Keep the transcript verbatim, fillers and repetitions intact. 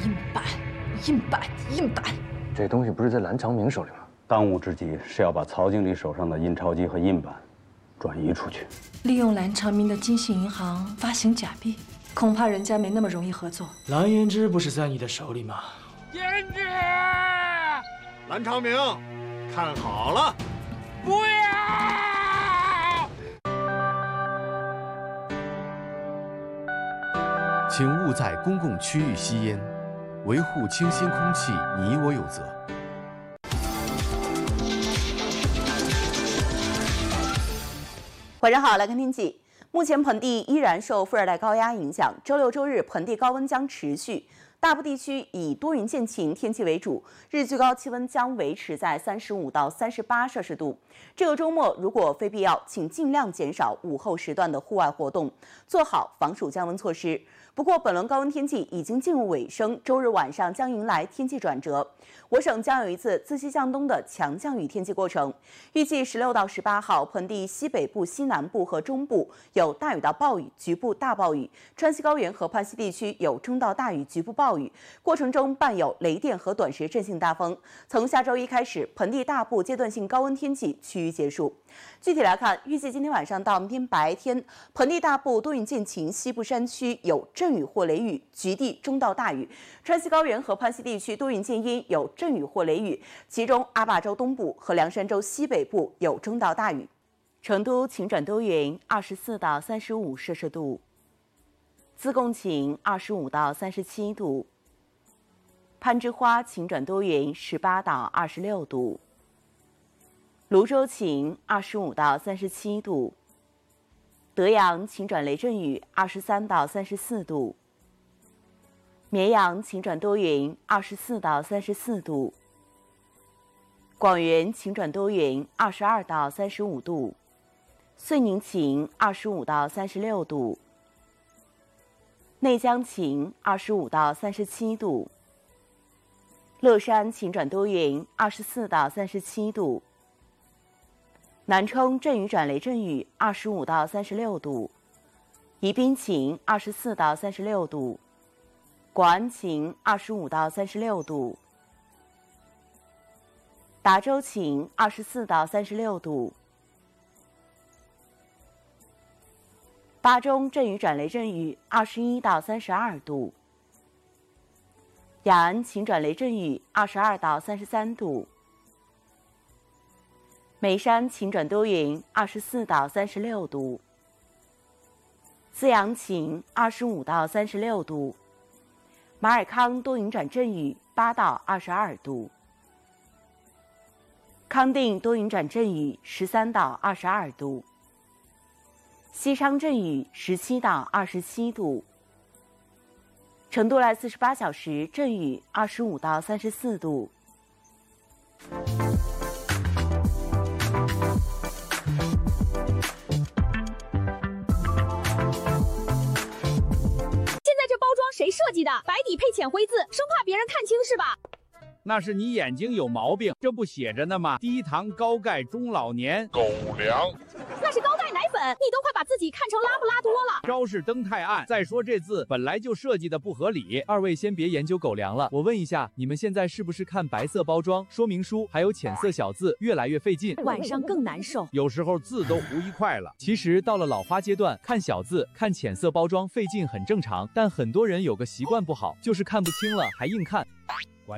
印版，印版，印版。 这东西不是在蓝长明手里吗？ 当务之急是要把曹经理手上的印钞机和印版转移出去。 利用蓝长明的金信银行发行假币，恐怕人家没那么容易合作。 蓝胭脂不是在你的手里吗？ 胭脂，蓝长明，看好了，不要！ 请勿在公共区域吸烟，维护清新空气，你我有责。 晚上好，来看天气。目前盆地依然受副热带高压影响，周六周日盆地高温将持续。大部地区以多云见晴天气为主，日最高气温将维持在三十五到三十八摄氏度。这个周末如果非必要，请尽量减少午后时段的户外活动，做好防暑降温措施。不过，本轮高温天气已经进入尾声，周日晚上将迎来天气转折，我省将有一次自西向东的强降雨天气过程。预计十六到十八号，盆地西北部、西南部和中部有大雨到暴雨，局部大暴雨；川西高原和泮西地区有中到大雨，局部暴雨，过程中伴有雷电和短时阵性大风。从下周一开始，盆地大部阶段性高温天气趋于结束。具体来看，预计今天晚上到明天白天，盆地大部多云见晴，西部山区有阵雨或雷雨，局地中到大雨；川西高原和泮西地区多云见阴，有阵雨或雷雨，其中阿坝州东部和凉山州西北部有中到大雨。成都晴转多云，二十四到三十五摄氏度；自贡晴，二十五到三十七度；攀枝花晴转多云，十八到二十六度；泸州晴，二十五到三十七度；德阳晴转雷阵雨，二十三到三十四度；绵阳晴转多云，二十四到三十四度；广元晴转多云，二十二到三十五度；遂宁晴，二十五到三十六度；内江晴，二十五到三十七度；乐山晴转多云，二十四到三十七度；南充阵雨转雷阵雨，二十五到三十六度；宜宾晴，二十四到三十六度；广安晴，二十五到三十六度；达州晴，二十四到三十六度；巴中阵雨转雷阵雨，二十一到三十二度；雅安晴转雷阵雨，二十二到三十三度；眉山晴转多云，二十四到三十六度；资阳晴，二十五到三十六度；马尔康多云转阵雨，八到二十二度；康定多云转阵雨，十三到二十二度；西昌阵雨，十七到二十七度；成都来四十八小时阵雨，二十五到三十四度。 谁设计的？白底配浅灰字，生怕别人看清是吧？ 那是你眼睛有毛病，这不写着呢吗？低糖高钙中老年狗粮。 那是高钙奶粉，你都快把自己看成拉布拉多了。 招式灯太暗，再说这字本来就设计的不合理。 二位先别研究狗粮了，我问一下，你们现在是不是看白色包装说明书，还有浅色小字越来越费劲， 晚上更难受？ 有时候字都糊一块了。 其实到了老花阶段，看小字、看浅色包装费劲很正常，但很多人有个习惯不好，就是看不清了还硬看。